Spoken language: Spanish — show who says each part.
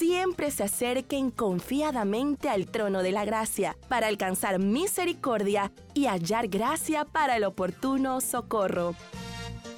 Speaker 1: siempre se acerquen confiadamente al trono de la gracia para alcanzar misericordia y hallar gracia para el oportuno socorro.